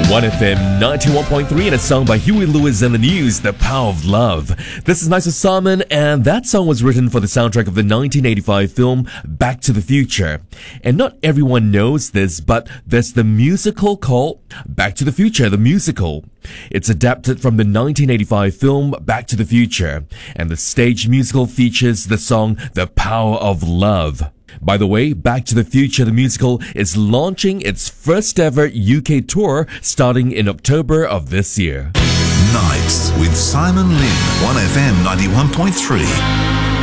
1FM 91.3 and a song by Huey Lewis and the News, The Power of Love. This is Nice with Simon, and that song was written for the soundtrack of the 1985 film Back to the Future. And not everyone knows this, but there's the musical called Back to the Future, the musical. It's adapted from the 1985 film Back to the Future, and the stage musical features the song The Power of Love. By the way, Back to the Future the musical is launching its first ever UK tour starting in October of this year. Nights with Simon Lin, 1FM 91.3.